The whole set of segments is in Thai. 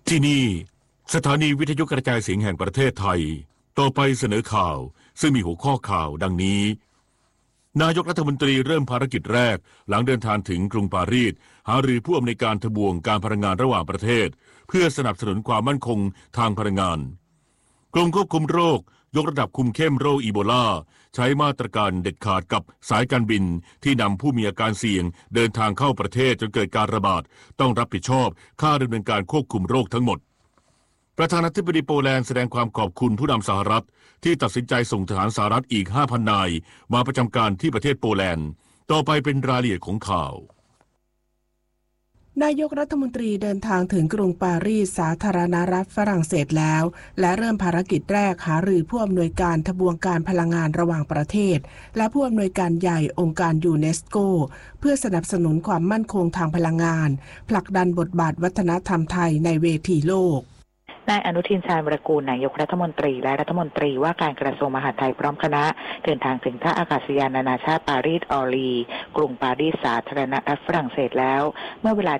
ที่นี่สถานีวิทยุกระจายเสียงแห่งประเทศไทยต่อไปเสนอข่าวซึ่งมีหัวข้อข่าวดังนี้นายกรัฐมนตรีเริ่มภารกิจแรกหลังเดินทางถึงกรุงปารีสหารือผู้อำนวยการทบวงการพลังงานระหว่างประเทศเพื่อสนับสนุนความมั่นคงทางพลังงานกรมควบคุมโรคยกระดับคุมเข้มโรคอีโบลาใช้มาตรการเด็ดขาดกับสายการบินที่นำผู้มีอาการเสี่ยงเดินทางเข้าประเทศจนเกิดการระบาดต้องรับผิดชอบค่าดำเนินการควบคุมโรคทั้งหมดประธานาธิบดีโปแลนด์แสดงความขอบคุณผู้นำสหรัฐที่ตัดสินใจส่งทหารสหรัฐอีก 5,000 นายมาประจำการที่ประเทศโปแลนด์ต่อไปเป็นรายละเอียดของข่าวนายกรัฐมนตรีเดินทางถึงกรุงปารีสสาธารณรัฐฝรั่งเศสแล้วและเริ่มภารกิจแรกหารือผู้อำนวยการทบวงการพลังงานระหว่างประเทศและผู้อำนวยการใหญ่องค์การยูเนสโกเพื่อสนับสนุนความมั่นคงทางพลังงานผลักดันบทบาทวัฒนธรรมไทยในเวทีโลกนายอนุทินชาญวิรากูลนายกรัฐมนตรีและรัฐมนตรีว่าการกระทรวงมหาดไทยพร้อมคณะเดินทางถึงท่าอากาศยานนานาชาติปารีสออลีกรุงปารีสสาธารณรัฐฝรั่งเศสแล้วเมื่อเวลา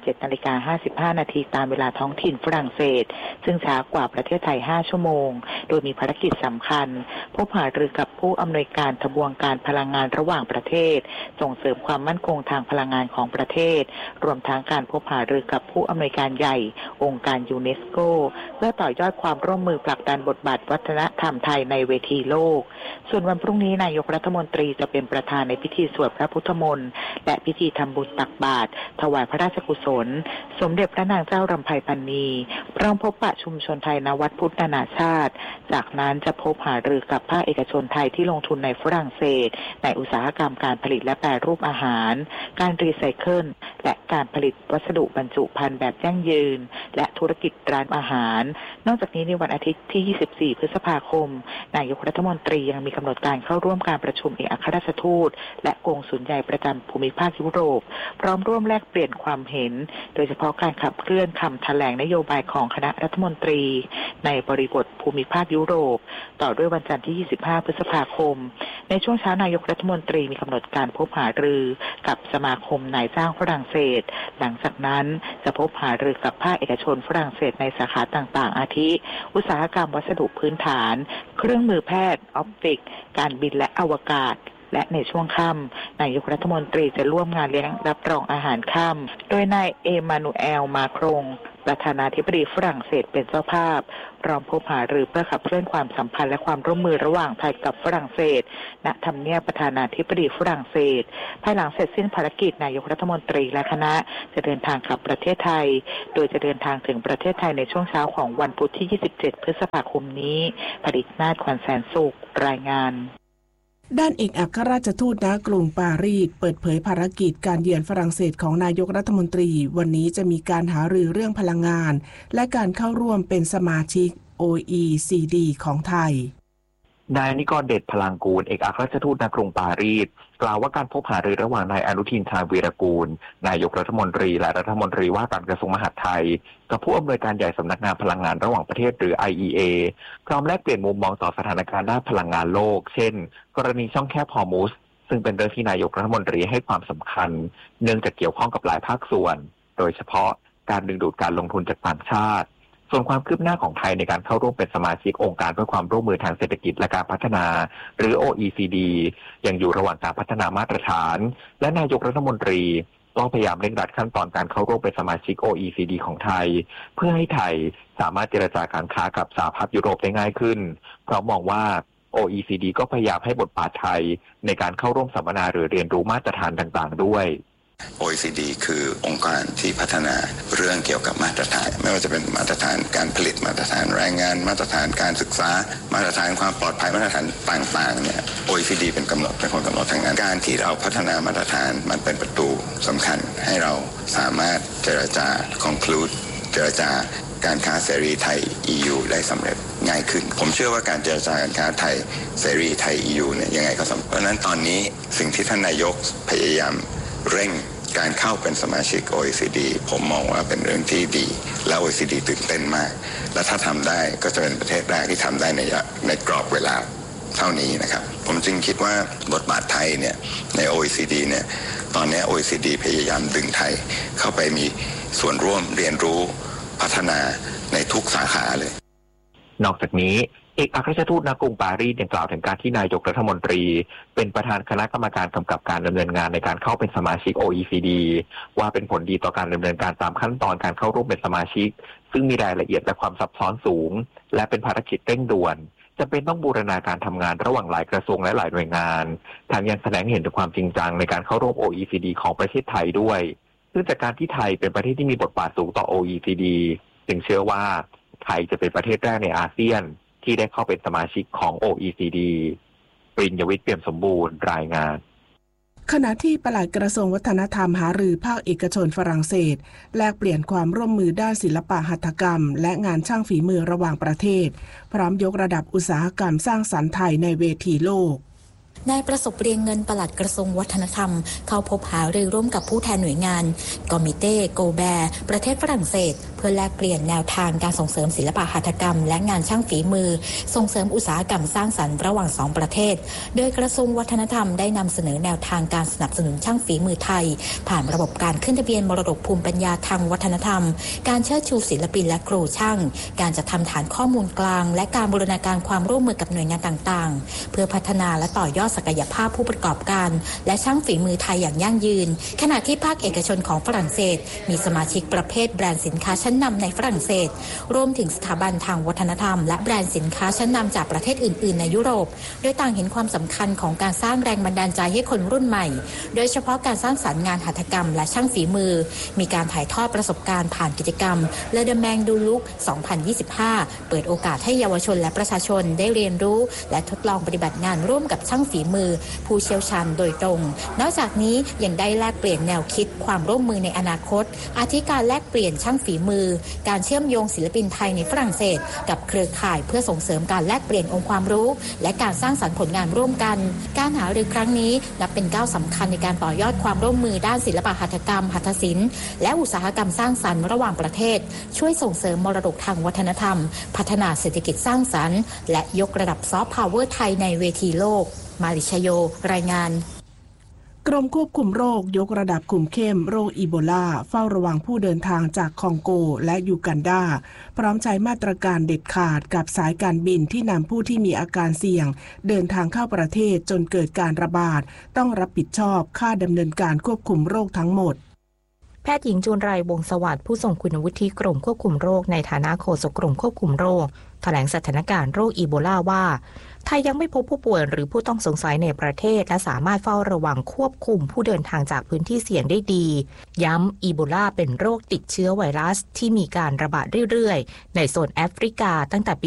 7:55 นาทีตามเวลาท้องถิ่นฝรั่งเศสซึ่งช้ากว่าประเทศไทย5ชั่วโมงโดยมีภารกิจสำคัญพบหารือกับผู้อำนวยการทบวงการพลังงานระหว่างประเทศส่งเสริมความมั่นคงทางพลังงานของประเทศรวมทั้งการพบหารือกับผู้อำนวยการใหญ่องค์การยูเนสโกเพื่อต่อยอดความร่วมมือผลักดันบทบาทวัฒนธรรมไทยในเวทีโลกส่วนวันพรุ่งนี้นายกรัฐมนตรีจะเป็นประธานในพิธีสวดพระพุทธมนต์และพิธีทำบุญตักบาตรถวายพระราชกุศลสมเด็จพระนางเจ้ารำไพพรรณีพร้อมพบปะชุมชนไทยณวัดพุทธนานาชาติจากนั้นจะพบหารือกับภาคเอกชนไทยที่ลงทุนในฝรั่งเศสในอุตสาหกรรมการผลิตและแปรรูปอาหารการรีไซเคิลและการผลิตวัสดุบรรจุภัณฑ์แบบยั่งยืนและธุรกิจร้านอาหารนอกจากนี้ในวันอาทิตย์ที่ 24 พฤษภาคมนายกรัฐมนตรียังมีกำหนดการเข้าร่วมการประชุมเอกอัครราชทูตและกงสุลใหญ่ประจำภูมิภาคยุโรปพร้อมร่วมแลกเปลี่ยนความเห็นโดยเฉพาะการขับเคลื่อนคำแถลงนโยบายของคณะรัฐมนตรีในบริบทภูมิภาคยุโรปต่อด้วยวันจันทร์ที่ 25 พฤษภาคมในช่วงเช้านายกรัฐมนตรีมีกำหนดการพบหารือกับสมาคมนายจ้างฝรั่งเศสหลังจากนั้นจะพบหารือกับภาคเอกชนฝรั่งเศสในสาขาต่างๆอาทิอุตสาหกรรมวัสดุพื้นฐานเครื่องมือแพทย์ออปติกการบินและอวกาศและในช่วงค่ำนายกรัฐมนตรีจะร่วมงานเลี้ยงรับรองอาหารค่ำโดยนายเอมานูเอลมาครงประธานาธิบดีฝรั่งเศสเป็นเจ้าภาพพร้อมพบหารือเพื่อขับเคลื่อนความสัมพันธ์และความร่วมมือระหว่างไทยกับฝรั่งเศสณทำเนียบประธานาธิบดีฝรั่งเศสภายหลังเสร็จสิ้นภารกิจนายกรัฐมนตรีและคณะจะเดินทางกลับประเทศไทยโดยจะเดินทางถึงประเทศไทยในช่วงเช้าของวันพุธที่ 27 พฤษภาคมนี้ผลิตนาถ ขวัญแสนสุขรายงานด้านเอกอัครราชทูตณกรุงปารีสเปิดเผยภารกิจการเยือนฝรั่งเศสของนายกรัฐมนตรีวันนี้จะมีการหารือเรื่องพลังงานและการเข้าร่วมเป็นสมาชิก OECD ของไทยนายนิกรเดชพลังกูลเอกอัครราชทูตณกรุงปารีสกล่าวว่าการพบหารือระหว่างนายอนุทินชาญวีรกูลนายกรัฐมนตรีและรัฐมนตรีว่าการกระทรวงมหาดไทยกับผู้อำนวยการใหญ่สำนักงานพลังงานระหว่างประเทศหรือ IEA พร้อมแลกเปลี่ยนมุมมองต่อสถานการณ์ด้านพลังงานโลกเช่นกรณีช่องแคบฮอร์มุซซึ่งเป็นเรื่องที่นายกรัฐมนตรีให้ความสำคัญเนื่องจากเกี่ยวข้องกับหลายภาคส่วนโดยเฉพาะการดึงดูดการลงทุนจากต่างชาติส่วนความคืบหน้าของไทยในการเข้าร่วมเป็นสมาชิกองค์การเพื่อความร่วมมือทางเศรษฐกิจและการพัฒนาหรือ OECD ยังอยู่ระหว่างการพัฒนามาตรฐานและนายกรัฐมนตรีก็พยายามเร่งรัดขั้นตอนการเข้าร่วมเป็นสมาชิก OECD ของไทยเพื่อให้ไทยสามารถเจรจาการค้ากับสหภาพยุโรปได้ง่ายขึ้นเพราะมองว่า OECD ก็พยายามให้บทบาทไทยในการเข้าร่วมสัมมนาหรือเรียนรู้มาตรฐานต่างๆด้วย OECD คือองค์การที่พัฒนาเรื่องเกี่ยวกับมาตรฐานไม่ว่าจะเป็นมาตรฐานการผลิตมาตรฐานแรงงานมาตรฐานการศึกษามาตรฐานความปลอดภัยมาตรฐานต่างๆเนี่ย OECD เป็นคนกำหนดทั้งนั้นการที่เราพัฒนามาตรฐานมันเป็นประตูสำคัญให้เราสามารถเจรจา conclude เจรจาการค้าเสรีไทย EU ได้สำเร็จง่ายขึ้นผมเชื่อว่าการเจรจาการค้าไทยเสรีไทย EU เนี่ยยังไงก็สำเร็จเพราะฉะนั้นตอนนี้สิ่งที่ท่านนายกพยายามเร่งการเข้าเป็นสมาชิก OECD ผมมองว่าเป็นเรื่องที่ดีและ OECD ตื่นเต้นมากและถ้าทำได้ก็จะเป็นประเทศแรกที่ทำได้ในกรอบเวลาเท่านี้นะครับผมจึงคิดว่าบทบาทไทยเนี่ยใน OECD เนี่ยตอนนี้ OECD พยายามดึงไทยเข้าไปมีส่วนร่วมเรียนรู้พัฒนาในทุกสาขาเลยนอกจากนี้เอกอัครราชทูตณกรุงปารีสยังกล่าวถึงการที่นายกรัฐมนตรีเป็นประธานคณะกรรมการกำกับการดำเนินงานในการเข้าเป็นสมาชิก OECD ว่าเป็นผลดีต่อการดำเนินการตามขั้นตอนการเข้าร่วมเป็นสมาชิกซึ่งมีรายละเอียดและความซับซ้อนสูงและเป็นภารกิจเร่งด่วนจะเป็นต้องบูรณาการทำงานระหว่างหลายกระทรวงและหลายหน่วยงานทางยังแสดงเห็นถึงความจริงจังในการเข้าร่วม OECD ของประเทศไทยด้วยซึ่งจากการที่ไทยเป็นประเทศที่มีบทบาทสูงต่อ OECD จึงเชื่อว่าไทยจะเป็นประเทศแรกในอาเซียนที่ได้เข้าเป็นสมาชิกของ OECD ปริญญวิทย์ เปี่ยมสมบูรณ์รายงานขณะที่ปลัดกระทรวงวัฒนธรรมหารือภาคเอกชนฝรั่งเศสแลกเปลี่ยนความร่วมมือด้านศิลปะหัตถกรรมและงานช่างฝีมือระหว่างประเทศพร้อมยกระดับอุตสาหกรรมสร้างสรรค์ไทยในเวทีโลกนายประสบเรียงเงินปลัดกระทรวงวัฒนธรรมเข้าพบหารือร่วมกับผู้แทนหน่วยงานกอมิเต้โกแบร์ประเทศฝรั่งเศสเพื่อแลกเปลี่ยนแนวทางการส่งเสริมศิลปะหัตถกรรมและงานช่างฝีมือส่งเสริมอุตสาหกรรมสร้างสรรค์ระหว่าง2ประเทศโดยกระทรวงวัฒนธรรมได้นำเสนอแนวทางการสนับสนุนช่างฝีมือไทยผ่านระบบการขึ้นทะเบียนมรดกภูมิปัญญาทางวัฒนธรรมการเชิดชูศิลปินและครูช่างการจัดทำฐานข้อมูลกลางและการบูรณาการความร่วมมือกับหน่วยงานต่างๆเพื่อพัฒนาและต่อยอดศักยภาพผู้ประกอบการและช่างฝีมือไทยอย่างยั่งยืนขณะที่ภาคเอกชนของฝรั่งเศสมีสมาชิกประเภทแบรนด์สินค้าชั้นนำในฝรั่งเศสรวมถึงสถาบันทางวัฒนธรรมและแบรนด์สินค้าชั้นนำจากประเทศอื่นๆในยุโรปโดยต่างเห็นความสำคัญของการสร้างแรงบันดาลใจให้คนรุ่นใหม่โดยเฉพาะการสร้างสรรค์งานหัตถกรรมและช่างฝีมือมีการถ่ายทอดประสบการณ์ผ่านกิจกรรมเลเดอแมงดูลุก 2025 เปิดโอกาสให้เยาวชนและประชาชนได้เรียนรู้และทดลองปฏิบัติงานร่วมกับช่างฝีมือผู้เชี่ยวชาญโดยตรงนอกจากนี้ยังได้แลกเปลี่ยนแนวคิดความร่วมมือในอนาคตอาทิการแลกเปลี่ยนช่างฝีมือการเชื่อมโยงศิลปินไทยในฝรั่งเศสกับเครือข่ายเพื่อส่งเสริมการแลกเปลี่ยนองค์ความรู้และการสร้างสรรค์ผลงานร่วมกันการหารือครั้งนี้นับเป็นก้าวสำคัญในการต่อยอดความร่วมมือด้านศิลปะหัตถกรรมหัตถศิลป์และอุตสาหกรรมสร้างสรรค์ระหว่างประเทศช่วยส่งเสริมมรดกทางวัฒนธรรมพัฒนาเศรษฐกิจสร้างสรรค์และยกระดับซอฟต์พาวเวอร์ไทยในเวทีโลกมาริชโยรายงานกรมควบคุมโรคยกระดับคุมเข้มโรคอีโบลาเฝ้าระวังผู้เดินทางจากคองโกและยูกันดาพร้อมใช้มาตรการเด็ดขาดกับสายการบินที่นำผู้ที่มีอาการเสี่ยงเดินทางเข้าประเทศจนเกิดการระบาดต้องรับผิดชอบค่าดำเนินการควบคุมโรคทั้งหมดแพทย์หญิงจูนไรวงศ์สวัสดิ์ผู้ทรงคุณวุฒิกรมควบคุมโรคในฐานะโฆษกกรมควบคุมโรคแถลงสถานการณ์โรคอีโบลาว่าไทยยังไม่พบผู้ป่วยหรือผู้ต้องสงสัยในประเทศและสามารถเฝ้าระวังควบคุมผู้เดินทางจากพื้นที่เสี่ยงได้ดีย้ำอีโบลาเป็นโรคติดเชื้อไวรัสที่มีการระบาดเรื่อยๆในโซนแอฟริกาตั้งแต่ปี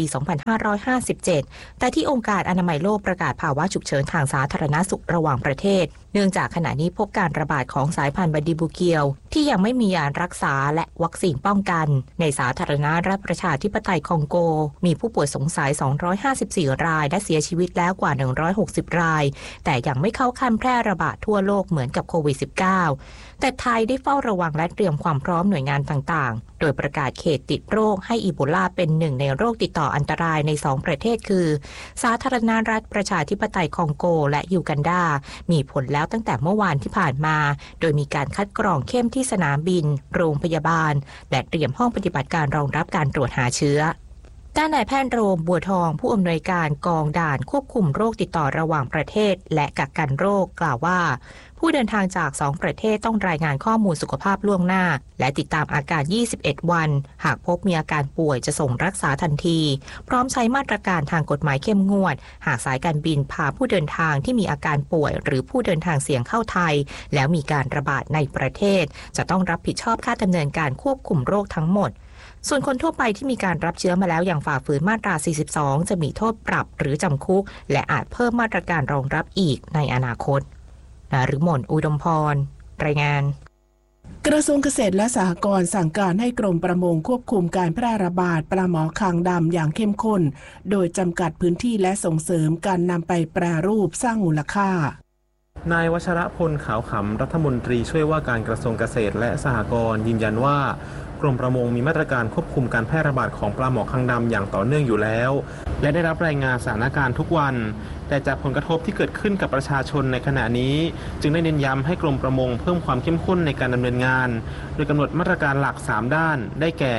2557 แต่ที่องค์การอนามัยโลกประกาศภาวะฉุกเฉินทางสาธารณสุขระหว่างประเทศเนื่องจากขณะนี้พบการระบาดของสายพันธุ์บาดิบูเกียวที่ยังไม่มียารักษาและวัคซีนป้องกันในสาธารณรัฐประชาธิปไตยคองโกมีผู้ป่วยสงสัย254รายและเสียชีวิตแล้วกว่า160รายแต่ยังไม่เข้าขั้นแพร่ระบาดทั่วโลกเหมือนกับโควิด -19 แต่ไทยได้เฝ้าระวังและเตรียมความพร้อมหน่วยงานต่างๆโดยประกาศเขตติดโรคให้อีโบลาเป็นหนึ่งในโรคติดต่ออันตรายใน2ประเทศคือสาธารณรัฐประชาธิปไตยคองโกและยูกันดามีผลแล้วตั้งแต่เมื่อวานที่ผ่านมาโดยมีการคัดกรองเข้มที่สนามบินโรงพยาบาลและเตรียมห้องปฏิบัติการรองรับการตรวจหาเชื้อด้านนายแพทย์โรมบัวทองผู้อำนวยการกองด่านควบคุมโรคติดต่อระหว่างประเทศและกักกันโรคกล่าวว่าผู้เดินทางจาก2ประเทศต้องรายงานข้อมูลสุขภาพล่วงหน้าและติดตามอาการ21วันหากพบมีอาการป่วยจะส่งรักษาทันทีพร้อมใช้มาตรการทางกฎหมายเข้มงวดหากสายการบินพาผู้เดินทางที่มีอาการป่วยหรือผู้เดินทางเสี่ยงเข้าไทยแล้วมีการระบาดในประเทศจะต้องรับผิดชอบค่าดำเนินการควบคุมโรคทั้งหมดส่วนคนทั่วไปที่มีการรับเชื้อมาแล้วอย่างฝ่าฝืนมาตรา 42 จะมีโทษปรับหรือจำคุกและอาจเพิ่มมาตรการรองรับอีกในอนาคตนฤมล อุดมพรรายงานกระทรวงเกษตรและสหกรณ์สั่งการให้กรมประมงควบคุมการแพร่ระบาดปลาหมอคางดำอย่างเข้มข้นโดยจำกัดพื้นที่และส่งเสริมการนำไปแปรรูปสร้างมูลค่านายวัชรพลขาวขำรัฐมนตรีช่วยว่าการกระทรวงเกษตรและสหกรณ์ยืนยันว่ากรมประมงมีมาตรการควบคุมการแพร่ระบาดของปลาหมอคางดำอย่างต่อเนื่องอยู่แล้วและได้รับรายงานสถานการณ์ทุกวันแต่จากผลกระทบที่เกิดขึ้นกับประชาชนในขณะนี้จึงได้เน้นย้ำให้กรมประมงเพิ่มความเข้มข้นในการดำเนินงานโดยกำหนดมาตรการหลัก3ด้านได้แก่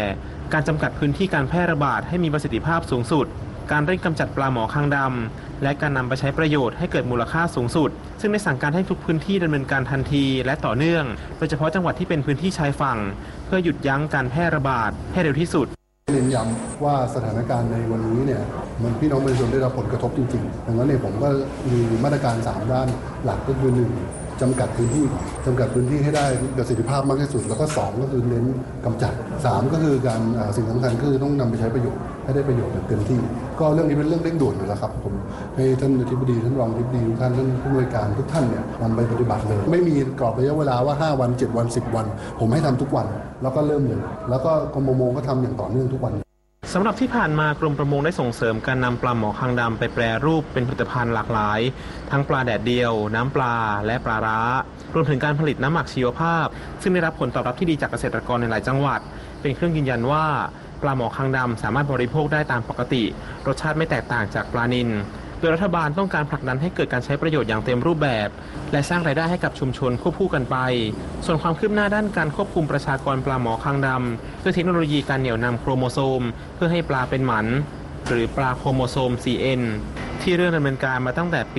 การจำกัดพื้นที่การแพร่ระบาดให้มีประสิทธิภาพสูงสุดการเร่งกำจัดปลาหมอคางดำและการนำไปใช้ประโยชน์ให้เกิดมูลค่าสูงสุดซึ่งได้สั่งการให้ทุกพื้นที่ดำเนินการทันทีและต่อเนื่องโดยเฉพาะจังหวัดที่เป็นพื้นที่ชายฝั่งเพื่อหยุดยั้งการแพร่ระบาดให้เร็วที่สุดเน้นย้ำว่าสถานการณ์ในวันนี้เนี่ยมันพี่น้องประชาชนได้รับผลกระทบจริงๆดังนั้นเนี่ยผมก็มีมาตรการ3ด้านหลักก็คือ1จำกัดพื้นที่ให้ได้ประสิทธิภาพมากที่สุดแล้วก็2ก็คือเน้นกำจัด3ก็คือการสิ่งสำคัญคือต้องนำไปใช้ประโยชน์ให้ได้ประโยชน์อย่างเต็มที่ก็เรื่องนี้เป็นเรื่องเร่งด่วนอยู่แล้วครับผมให้ท่านอธิบดีท่านรองอธิบดีทุกท่านผู้อำนวยการทุกท่านเนี่ยนำไปปฏิบัติเลยไม่มีกรอบระยะเวลาว่า5วัน7วัน10วันผมให้ทำทุกวันแล้วก็เริ่มเลยแล้วก็กรมประมงก็ทำอย่างต่อเนื่องทุกวันสำหรับที่ผ่านมากรมประมงได้ส่งเสริมการนำปลาหมอคางดำไปแปรรูปเป็นผลิตภัณฑ์หลากหลายทั้งปลาแดดเดียวน้ำปลาและปลาร้ารวมถึงการผลิตน้ำหมักชีวภาพซึ่งได้รับผลตอบรับที่ดีจากเกษตรกรในหลายจังหวัดเป็นเครื่องยืนยันว่าปลาหมอคางดำสามารถบริโภคได้ตามปกติรสชาติไม่แตกต่างจากปลานิลโดยรัฐบาลต้องการผลักดันให้เกิดการใช้ประโยชน์อย่างเต็มรูปแบบและสร้างรายได้ให้กับชุมชนควบคู่กันไปส่วนความคืบหน้าด้านการควบคุมประชากรปลาหมอคางดำด้วยเทคโนโลยีการเหนี่ยวนำโครโมโซมเพื่อให้ปลาเป็นหมันหรือปลาโครโมโซม CN ที่เริ่มดำเนินการมาตั้งแต่ปี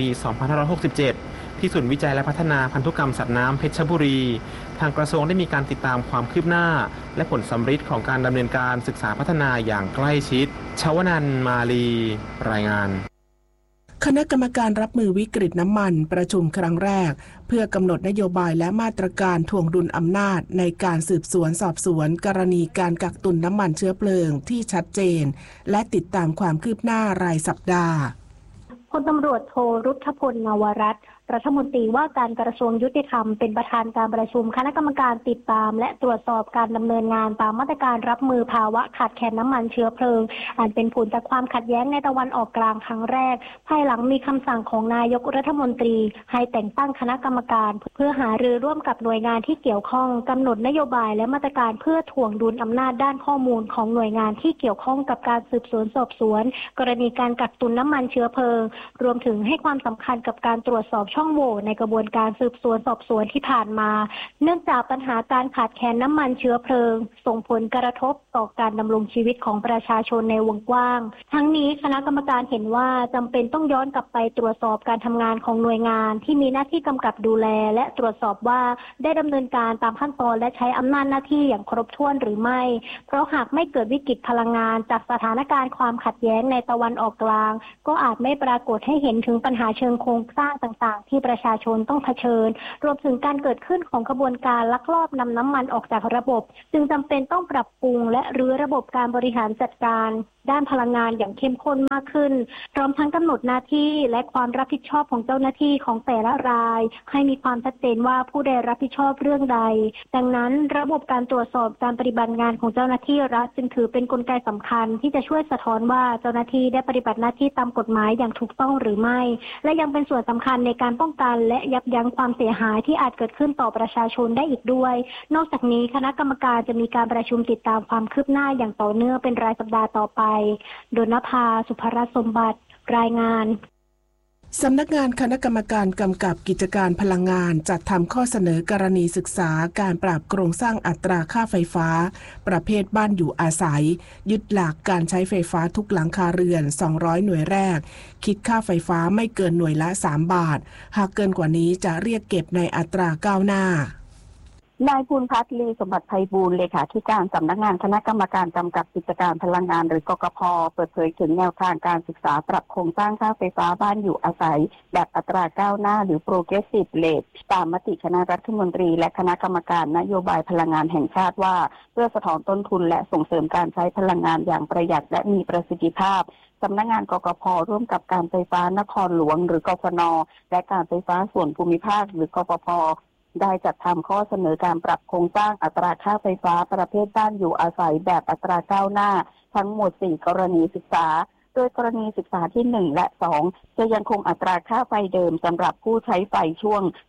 2567 ที่ศูนย์วิจัยและพัฒนาพันธุกรรมสัตว์น้ำเพชรบุรีทางกระทรวงได้มีการติดตามความคืบหน้าและผลสำฤทธิ์ของการดำเนินการศึกษาพัฒนาอย่างใกล้ชิดชวนันท์มาลีรายงานคณะกรรมการรับมือวิกฤตน้ำมันประชุมครั้งแรกเพื่อกำหนดนโยบายและมาตรการถ่วงดุลอำนาจในการสืบสวนสอบสวนกรณีการกักตุนน้ำมันเชื้อเพลิงที่ชัดเจนและติดตามความคืบหน้ารายสัปดาห์พลตำรวจโทรุทธพล นวรัตน์รัฐมนตรีว่าการกระทรวงยุติธรรมเป็นประธานการประชุมคณะกรรมการติดตามและตรวจสอบการดำเนินงานตามมาตรการรับมือภาวะขาดแคลนน้ำมันเชื้อเพลิงอันเป็นผลจากความขัดแย้งในตะวันออกกลางครั้งแรกภายหลังมีคำสั่งของนายกรัฐมนตรีให้แต่งตั้งคณะกรรมการเพื่อหารือร่วมกับหน่วยงานที่เกี่ยวข้องกำหนดนโยบายและมาตรการเพื่อถ่วงดุลอำนาจด้านข้อมูลของหน่วยงานที่เกี่ยวข้องกับการสืบสวนสอบสวนกรณีการกักตุนน้ำมันเชื้อเพลิงรวมถึงให้ความสำคัญกับการตรวจสอบช่องโหว่ในกระบวนการสืบสวนสอบสวนที่ผ่านมาเนื่องจากปัญหาการขาดแคลนน้ำมันเชื้อเพลิงส่งผลกระทบต่อการดำรงชีวิตของประชาชนในวงกว้างทั้งนี้คณะกรรมการเห็นว่าจำเป็นต้องย้อนกลับไปตรวจสอบการทำงานของหน่วยงานที่มีหน้าที่กำกับดูแลและตรวจสอบว่าได้ดำเนินการตามขั้นตอนและใช้อำนาจหน้าที่อย่างครบถ้วนหรือไม่เพราะหากไม่เกิดวิกฤตพลังงานจากสถานการณ์ความขัดแย้งในตะวันออกกลางก็อาจไม่ปรากฏให้เห็นถึงปัญหาเชิงโครงสร้างต่างๆที่ประชาชนต้องเผชิญรวมถึงการเกิดขึ้นของกระบวนการลักลอบนำน้ำมันออกจากระบบจึงจำเป็นต้องปรับปรุงและรื้อระบบการบริหารจัดการด้านพลังงานอย่างเข้มข้นมากขึ้นพร้อมทั้งกำหนดหน้าที่และความรับผิดชอบของเจ้าหน้าที่ของแต่ละรายให้มีความชัดเจนว่าผู้ใดรับผิดชอบเรื่องใดดังนั้นระบบการตรวจสอบการปฏิบัติงานของเจ้าหน้าที่รัฐจึงถือเป็นกลไกสำคัญที่จะช่วยสะท้อนว่าเจ้าหน้าที่ได้ปฏิบัติหน้าที่ตามกฎหมายอย่างถูกต้องหรือไม่และยังเป็นส่วนสำคัญในการป้องกันและยับยั้งความเสียหายที่อาจเกิดขึ้นต่อประชาชนได้อีกด้วยนอกจากนี้คณะกรรมการจะมีการประชุมติดตามความคืบหน้าอย่างต่อเนื่องเป็นรายสัปดาห์ต่อไปดลภา สุภรัตน์สมบัติรายงานสำนักงานคณะกรรมการกำกับกิจการพลังงานจัดทำข้อเสนอกรณีศึกษาการปรับโครงสร้างอัตราค่าไฟฟ้าประเภทบ้านอยู่อาศัยยึดหลักการใช้ไฟฟ้าทุกหลังคาเรือน200หน่วยแรกคิดค่าไฟฟ้าไม่เกินหน่วยละ3 บาทหากเกินกว่านี้จะเรียกเก็บในอัตราก้าวหน้านายภูลพัฒน์ ลีสมบัติไพบูลย์เลขาธิการสำนักงานคณะกรรมการกำกับกิจการพลังงานหรือกกพ.เปิดเผยถึงแนวทางการศึกษาปรับโครงสร้างค่าไฟฟ้าบ้านอยู่อาศัยแบบอัตราก้าวหน้าหรือ Progressive Rate ตามมติคณะรัฐมนตรีและคณะกรรมการนโยบายพลังงานแห่งชาติว่าเพื่อสะท้อนต้นทุนและส่งเสริมการใช้พลังงานอย่างประหยัดและมีประสิทธิภาพสำนักงานกกพ.ร่วมกับการไฟฟ้านครหลวงหรือกฟน.และการไฟฟ้าส่วนภูมิภาคหรือกฟผ.ได้จัดทำข้อเสนอการปรับโครงสร้างอัตราค่าไฟฟ้าประเภทบ้านอยู่อาศัยแบบอัตราก้าวหน้าทั้งหมด4กรณีศึกษาโดยกรณีศึกษาที่1และ2จะยังคงอัตราค่าไฟเดิมสำหรับผู้ใช้ไฟช่วง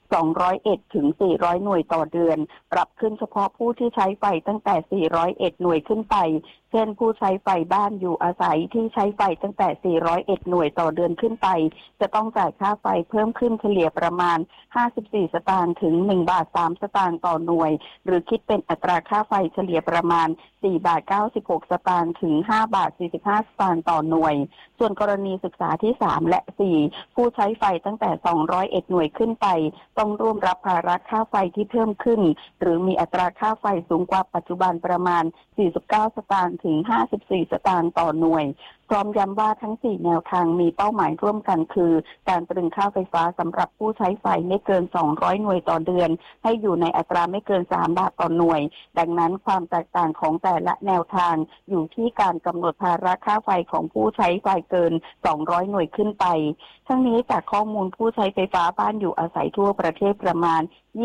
201 ถึง 400 หน่วยต่อเดือนปรับขึ้นเฉพาะผู้ที่ใช้ไฟตั้งแต่ 401 หน่วยขึ้นไปเช่นผู้ใช้ไฟบ้านอยู่อาศัยที่ใช้ไฟตั้งแต่ 401 หน่วยต่อเดือนขึ้นไปจะต้องจ่ายค่าไฟเพิ่มขึ้นเฉลี่ยประมาณ 54 สตางค์ถึง 1 บาท 3 สตางค์ต่อหน่วยหรือคิดเป็นอัตราค่าไฟเฉลี่ยประมาณ 4 บาท 96 สตางค์ถึง 5 บาท 45 สตางค์ต่อหน่วยส่วนกรณีศึกษาที่ 3 และ 4 ผู้ใช้ไฟตั้งแต่ 201 หน่วยขึ้นไปต้องร่วมรับภาระค่าไฟที่เพิ่มขึ้นหรือมีอัตราค่าไฟสูงกว่าปัจจุบันประมาณ 49 สตางค์ถึง 54 สตางค์ต่อหน่วยพร้อมย้ำว่าทั้ง 4 แนวทางมีเป้าหมายร่วมกันคือการตรึงค่าไฟฟ้าสำหรับผู้ใช้ไฟไม่เกิน 200 หน่วยต่อเดือนให้อยู่ในอัตราไม่เกิน 3 บาทต่อหน่วยดังนั้นความแตกต่างของแต่ละแนวทางอยู่ที่การกำหนดภาระค่าไฟของผู้ใช้ไฟเกิน 200 หน่วยขึ้นไปทั้งนี้จากข้อมูลผู้ใช้ไฟฟ้าบ้านอยู่อาศัยทั่วประเทศประมาณ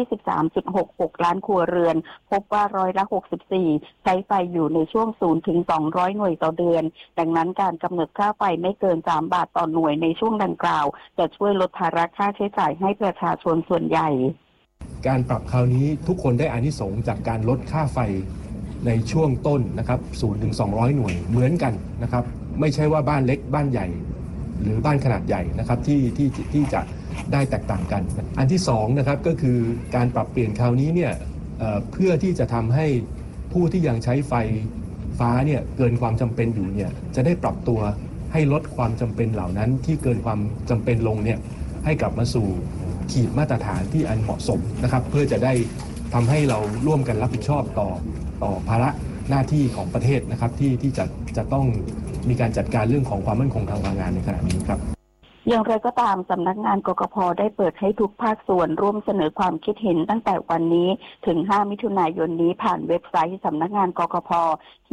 23.66 ล้านครัวเรือนพบว่าร้อยละ 64 ใช้ไฟอยู่ในช่วง 0 ถึง 200 หน่วยต่อเดือนดังนั้นการกำหนดค่าไฟไม่เกิน 3 บาทต่อหน่วยในช่วงดังกล่าวจะช่วยลดภาระค่าใช้จ่ายให้ประชาชนส่วนใหญ่การปรับคราวนี้ทุกคนได้อานิสงส์จากการลดค่าไฟในช่วงต้นนะครับ0 ถึง 200 หน่วยเหมือนกันนะครับไม่ใช่ว่าบ้านเล็กบ้านใหญ่หรือบ้านขนาดใหญ่นะครับที่จะได้แตกต่างกันอันที่2นะครับก็คือการปรับเปลี่ยนคราวนี้เนี่ยเพื่อที่จะทำให้ผู้ที่ยังใช้ไฟฟ้าเนี่ยเกินความจำเป็นอยู่เนี่ยจะได้ปรับตัวให้ลดความจำเป็นเหล่านั้นที่เกินความจำเป็นลงเนี่ยให้กลับมาสู่ขีดมาตรฐานที่อันเหมาะสมนะครับเพื่อจะได้ทำให้เราร่วมกันรับผิดชอบต่อภาระหน้าที่ของประเทศนะครับที่จะต้องมีการจัดการเรื่องของความมั่นคงทางพลังงานในขณะนี้ครับอย่างไรก็ตามสำนักงานกกพ.ได้เปิดให้ทุกภาคส่วนร่วมเสนอความคิดเห็นตั้งแต่วันนี้ถึง 5 มิถุนายนนี้ผ่านเว็บไซต์สำนักงานกกพ.ที่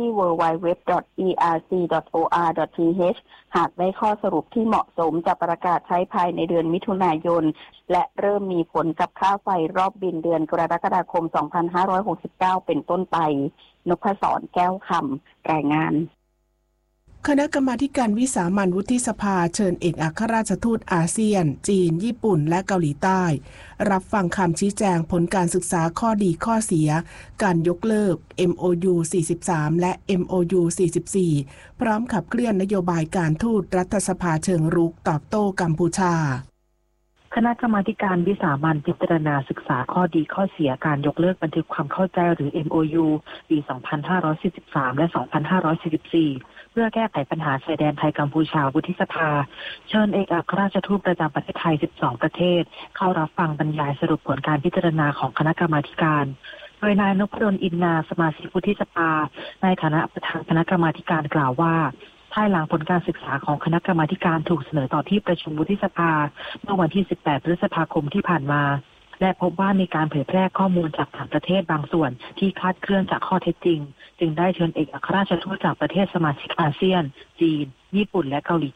www.erc.or.th หากได้ข้อสรุปที่เหมาะสมจะประกาศใช้ภายในเดือนมิถุนายนและเริ่มมีผลกับค่าไฟรอบบินเดือนกรกฎาคม 2569 เป็นต้นไปนพศรแก้วคำรายงานคณะกรรมาการวิสามัญวุฒิสภาเชิญเอกอัครราชทูตอาเซียนจีนญี่ปุ่นและเกาหลีใต้รับฟังคำชี้แจงผลการศึกษาข้อดีข้อเสียการยกเลิก MOU 43 และ MOU 44พร้อมขับเคลื่อนนโยบายการทูตรัฐสภาเชิงรุกตอบโต้กัมพูชาคณะกรรมาการวิสามัญพิจารณาศึกษาข้อดีข้อเสียการยกเลิกบันทึกความเข้าใจหรือ MOU ปี 2543 และ 2544 เพื่อแก้ไขปัญหาชายแดนไทยกัมพูชาวุฒิสภาเชิญเอกอัครราชทูตประจำประเทศไทย 12 ประเทศเข้ารับฟังบรรยายสรุปผลการพิจารณาของคณะกรรมาการโดยนายนพดลอินนาสมาชิกวุฒิสภาในฐานะประธานคณะกรรมาการกล่าวว่าภายหลังผลการศึกษาของคณะกรรมาการถูกเสนอต่อที่ประชุมวุฒิสภาเมื่อวันที่ 18 พฤษภาคมที่ผ่านมาและพบว่ามีการเผยแพร่ข้อมูลจากต่างประเทศบางส่วนที่คลาดเคลื่อนจากข้อเท็จจริงจึงได้เชิญเอกอัครราชทูตจากประเทศสมาชิกอาเซียนจีนญี่ปุ่นและเกาหลี